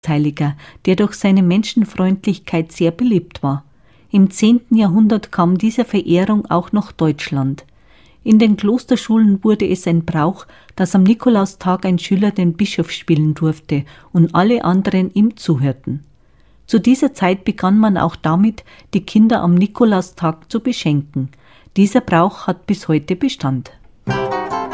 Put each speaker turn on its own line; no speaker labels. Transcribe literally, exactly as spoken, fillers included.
Heiliger, der durch seine Menschenfreundlichkeit sehr beliebt war. Im zehnten Jahrhundert kam diese Verehrung auch nach Deutschland. In den Klosterschulen wurde es ein Brauch, dass am Nikolaustag ein Schüler den Bischof spielen durfte und alle anderen ihm zuhörten. Zu dieser Zeit begann man auch damit, die Kinder am Nikolaustag zu beschenken. Dieser Brauch hat bis heute Bestand.